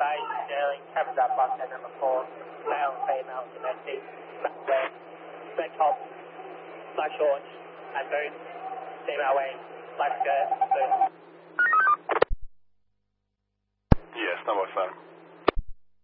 size, Sterling, cabin drop box at number 4, male and female, domestic, west, red top, black shorts, and boots, female wearing black skirt, boots. Yes, number 7.